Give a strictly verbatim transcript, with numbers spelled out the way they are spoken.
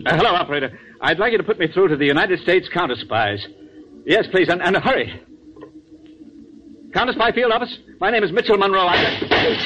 Uh, hello, operator. I'd like you to put me through to the United States counter-spies. Yes, please, and, and hurry. Counter-spy field office? My name is Mitchell Monroe. I...